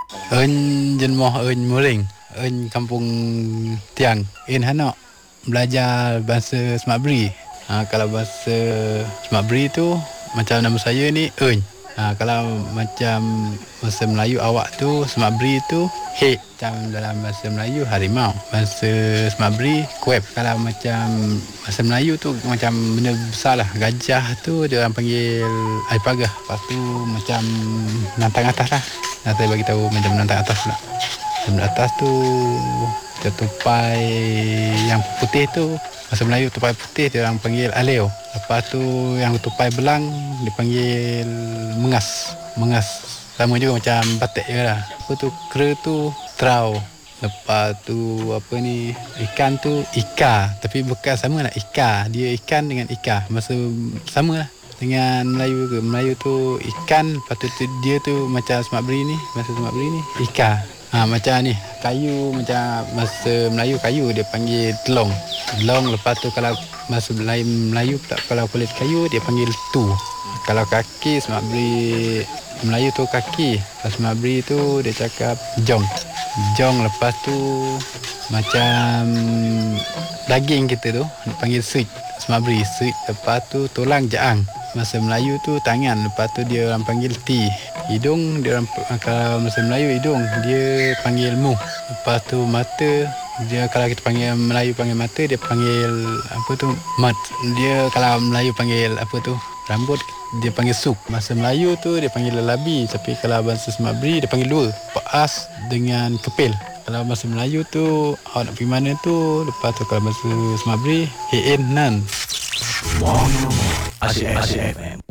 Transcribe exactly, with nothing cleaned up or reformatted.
Eun jenmoh eun muring, eun kampung Tiang, eun hanok belajar bahasa Semak Beri. Ha, kalau bahasa Semak Beri tu macam nama saya ni Eun. Ha, kalau macam bahasa Melayu awak tu Semak Beri tu Hek. Macam dalam bahasa Melayu harimau. Bahasa Semak Beri kuep. Kalau macam bahasa Melayu tu macam benda besar lah. Gajah tu dia orang panggil air pagah. Lepas tu macam nantang atas lah. Nah, saya bagi tahu macam nantang atas pula. Nantang atas tu dia tupai yang putih tu. Bahasa Melayu tupai putih dia orang panggil aleo. Lepas tu yang tupai belang dipanggil mengas. Mengas sama juga macam batik je lah. Apa tu kera tu trau. Lepas tu apa ni ikan tu ika, tapi bukan sama lah ika. Dia ikan dengan ika. Masa sama lah dengan Melayu ke. Melayu tu ikan, lepas tu, tu dia tu macam Semak Beri ni, bahasa Semak Beri ni ika. Ha, macam ni kayu, macam bahasa Melayu kayu dia panggil telong. Telong. Lepas tu kalau bahasa Melayu, Melayu pula kalau kulit kayu dia panggil tu. Kalau kaki Semak Beri Melayu tu kaki. Kalau Semak Beri tu dia cakap jong. Jong. Lepas tu macam daging kita tu dia panggil suit. Semak Beri suit. Lepas tu tulang jaang. Bahasa Melayu tu tangan. Lepas tu dia orang panggil ti. Hidung dia orang, kalau bahasa Melayu hidung dia panggil muh. Lepas tu mata dia, kalau kita panggil Melayu panggil mata, dia panggil apa tu mat. Dia kalau Melayu panggil apa tu rambut, dia panggil suk. Bahasa Melayu tu dia panggil lelabi, tapi kalau bahasa Semak Beri dia panggil dua, paas dengan kepil. Kalau bahasa Melayu tu awak nak pergi mana tu. Lepas tu kalau bahasa Semak Beri hin nan. Wow, Asyik F M.